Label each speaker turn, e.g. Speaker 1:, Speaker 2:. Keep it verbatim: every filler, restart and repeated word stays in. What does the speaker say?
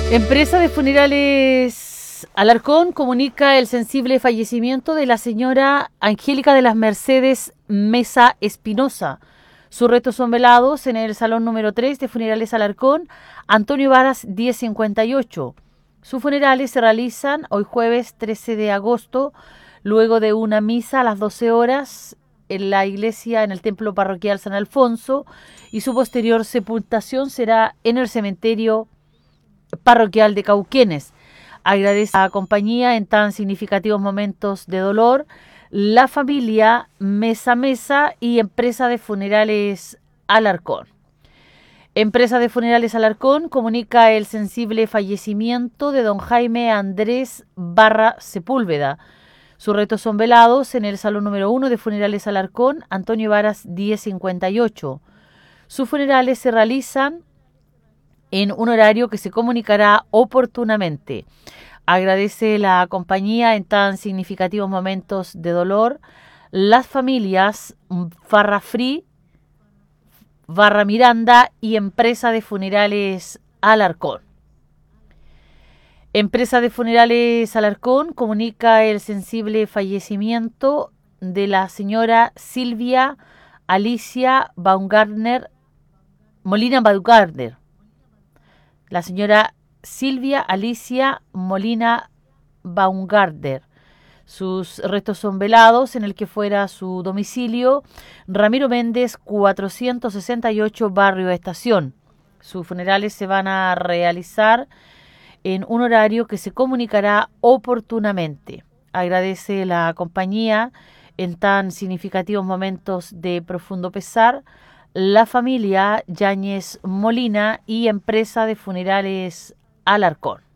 Speaker 1: Empresa de Funerales Alarcón comunica el sensible fallecimiento de la señora Angélica de las Mercedes Mesa Espinosa. Sus restos son velados en el salón número tres de Funerales Alarcón, Antonio Varas diez cincuenta y ocho. Sus funerales se realizan hoy jueves trece de agosto, luego de una misa a las doce horas en la iglesia, en el templo parroquial San Alfonso, y su posterior sepultación será en el cementerio parroquial de Cauquenes. Agradece a la compañía en tan significativos momentos de dolor la familia Mesa Mesa y Empresa de Funerales Alarcón. Empresa de Funerales Alarcón comunica el sensible fallecimiento de don Jaime Andrés Barra Sepúlveda. Sus restos son velados en el salón número uno de Funerales Alarcón, Antonio Varas diez cincuenta y ocho. Sus funerales se realizan en un horario que se comunicará oportunamente. Agradece la compañía en tan significativos momentos de dolor las familias Farrafrí, Barra Miranda y Empresa de Funerales Alarcón. Empresa de Funerales Alarcón comunica el sensible fallecimiento de la señora Silvia Alicia Baumgartner, Molina Baumgartner. La señora Silvia Alicia Molina Baumgartner. Sus restos son velados en el que fuera su domicilio, Ramiro Méndez cuatrocientos sesenta y ocho, Barrio Estación. Sus funerales se van a realizar en un horario que se comunicará oportunamente. Agradece la compañía en tan significativos momentos de profundo pesar la familia Yáñez Molina y Empresa de Funerales Alarcón.